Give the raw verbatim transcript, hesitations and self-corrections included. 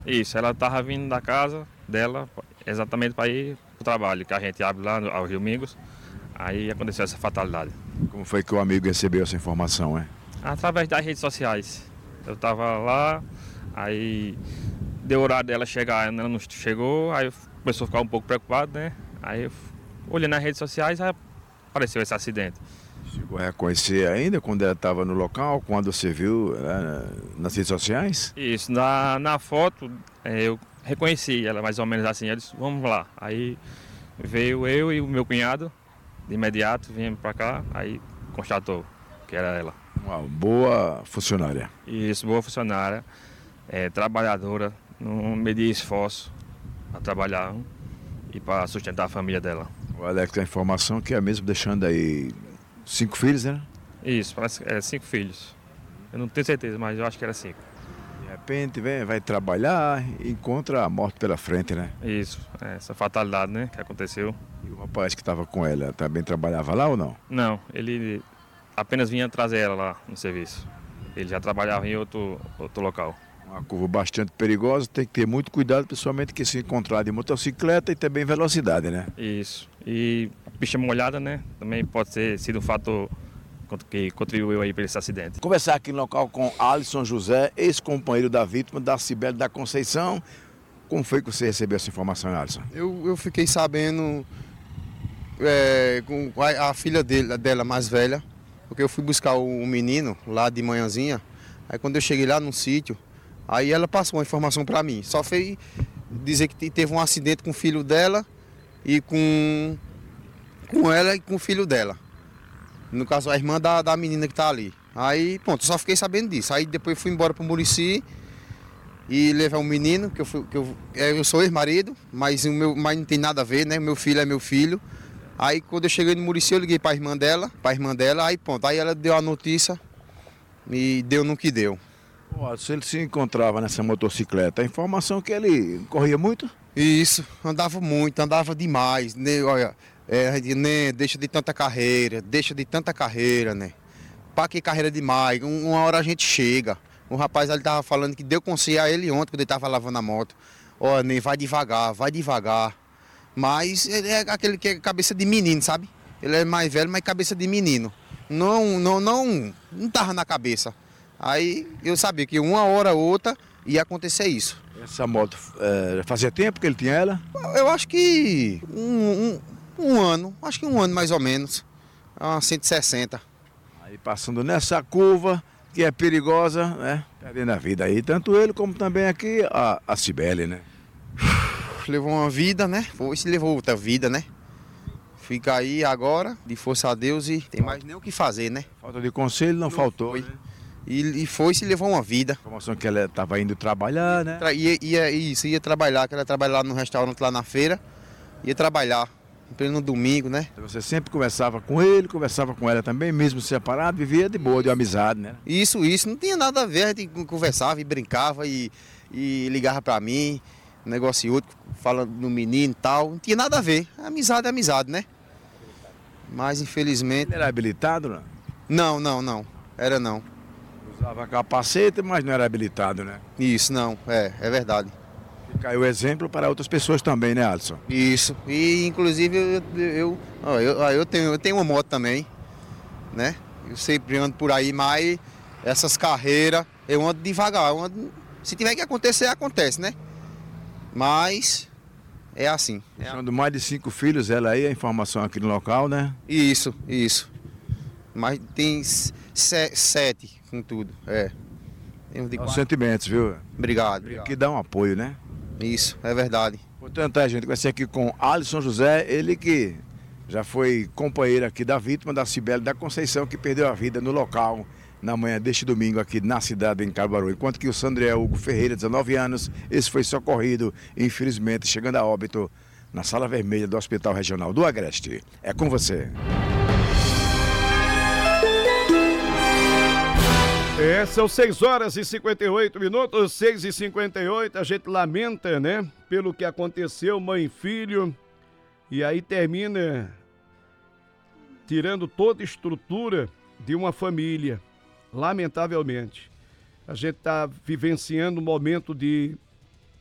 Isso, ela estava vindo da casa dela exatamente para ir para o trabalho, que a gente abre lá aos domingos. Aí aconteceu essa fatalidade. Como foi que o amigo recebeu essa informação, hein? Através das redes sociais. Eu estava lá, aí deu horário dela chegar, ela não chegou, aí começou a ficar um pouco preocupado, né? Aí eu olhei nas redes sociais, aí apareceu esse acidente. Chegou a reconhecer ainda quando ela estava no local, quando você viu né, nas redes sociais? Isso, na, na foto é, eu reconheci ela mais ou menos assim, eu disse, vamos lá. Aí veio eu e o meu cunhado, de imediato, viemos para cá, aí constatou que era ela. Uma boa funcionária. Isso, boa funcionária, é, trabalhadora, não media esforço para trabalhar e para sustentar a família dela. O Alex tem a informação que é mesmo deixando aí cinco filhos, né? Isso, parece que é cinco filhos. Eu não tenho certeza, mas eu acho que era cinco. De repente vem, vai trabalhar e encontra a morte pela frente, né? Isso, é, essa fatalidade, né, que aconteceu. E o rapaz que estava com ela também trabalhava lá ou não? Não, ele apenas vinha trazer ela lá no serviço. Ele já trabalhava em outro, outro local. Uma curva bastante perigosa, tem que ter muito cuidado, principalmente que se encontrar de motocicleta e também velocidade, né? Isso. E a pista molhada, né, também pode ter sido um fator que contribuiu aí para esse acidente. Conversar aqui no local com Alisson José, ex-companheiro da vítima, da Cibele da Conceição. Como foi que você recebeu essa informação, Alisson? Eu, eu fiquei sabendo é, com a, a filha dele, dela mais velha, porque eu fui buscar o, o menino lá de manhãzinha. Aí quando eu cheguei lá no sítio, aí ela passou uma informação para mim. Só foi dizer que teve um acidente com o filho dela e com, com ela e com o filho dela. No caso, a irmã da, da menina que tá ali. Aí, pronto, eu só fiquei sabendo disso. Aí depois fui embora pro Murici e levei um menino, que eu, fui, que eu, eu sou ex-marido, mas, o meu, mas não tem nada a ver, né? Meu filho é meu filho. Aí quando eu cheguei no Murici, eu liguei pra irmã dela, pra irmã dela, aí pronto. Aí ela deu a notícia e deu no que deu. Se ele se encontrava nessa motocicleta, a informação é que ele corria muito? Isso, andava muito, andava demais, né? Olha, é, né? Deixa de tanta carreira, deixa de tanta carreira, né? Pra que carreira demais? Um, uma hora a gente chega. O rapaz ali tava falando que deu conselho a ele ontem, quando ele tava lavando a moto. Ó, nem vai devagar, vai devagar. Mas ele é aquele que é cabeça de menino, sabe? Ele é mais velho, mas cabeça de menino. Não, não, não, não tava na cabeça. Aí eu sabia que uma hora ou outra ia acontecer isso. Essa moto, é, fazia tempo que ele tinha ela? Eu acho que um, um, um ano, acho que um ano mais ou menos, uma cento e sessenta. Aí passando nessa curva, que é perigosa, né? Perdendo a vida aí, tanto ele como também aqui a, a Cibele, né? Levou uma vida, né? Foi se levou outra vida, né? Fica aí agora, de força a Deus, e tem mais nem o que fazer, né? Falta de conselho não, não faltou, foi. Né? E, e foi se levou uma vida. A informação que ela estava indo trabalhar, né? Ia, ia, isso, ia trabalhar, que ela ia trabalhar lá no restaurante, lá na feira. Ia trabalhar, em pleno domingo, né? Então você sempre conversava com ele, conversava com ela também, mesmo separado, vivia de boa, de amizade, né? Isso, isso, não tinha nada a ver, a gente conversava e brincava e, e ligava pra mim, um negócio e outro, falando no menino e tal. Não tinha nada a ver, amizade é amizade, né? Mas infelizmente... Ele era habilitado, não? Não, não, não, era não. Usava capacete, mas não era habilitado, né? Isso, não, é, é verdade. E caiu exemplo para outras pessoas também, né, Alisson? Isso, e inclusive eu, eu, eu, eu, tenho, eu tenho uma moto também, né? Eu sempre ando por aí, mas essas carreiras eu ando devagar. Eu ando, se tiver que acontecer, acontece, né? Mas é assim. Deixando mais de cinco filhos, ela aí, a informação aqui no local, né? Isso, isso. Mas tem sete com tudo, é. Tem de Os sentimentos, viu? Obrigado, obrigado. Que dá um apoio, né? Isso, é verdade. Portanto, a gente vai ser aqui com Alisson José, ele que já foi companheiro aqui da vítima, da Cibele da Conceição, que perdeu a vida no local na manhã deste domingo aqui na cidade de Caruaru. Enquanto que o Sandriel Hugo Ferreira, dezenove anos, esse foi socorrido, infelizmente, chegando a óbito na sala vermelha do Hospital Regional do Agreste. É com você. É, são seis horas e cinquenta e oito minutos, seis e cinquenta e oito, a gente lamenta, né, pelo que aconteceu, mãe e filho, e aí termina tirando toda a estrutura de uma família, lamentavelmente. A gente está vivenciando um momento de